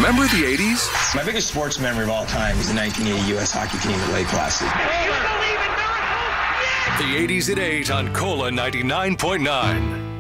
Remember the 80s? My biggest sports memory of all time is the 1980 U.S. hockey team at Lake Placid. The 80s at 8 on Cola 99.9.